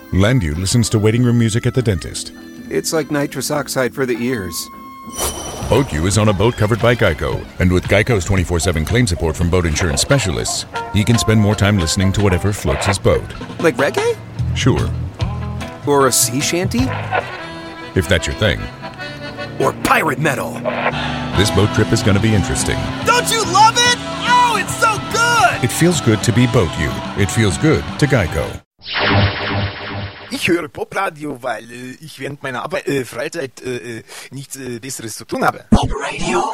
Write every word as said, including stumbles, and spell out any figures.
Landu listens to waiting room music at the dentist. It's like nitrous oxide for the ears. BoatU is on a boat covered by Geico, and with Geico's twenty-four seven claim support from boat insurance specialists, he can spend more time listening to whatever floats his boat. Like reggae? Sure. Or a sea shanty? If that's your thing. Or pirate metal? This boat trip is going to be interesting. Don't you love it? Oh, it's so good! It feels good to be BoatU. It feels good to Geico. Ich höre Popradio, weil äh, ich während meiner Arbeit, äh, Freizeit äh, nichts äh, Besseres zu tun habe. Popradio.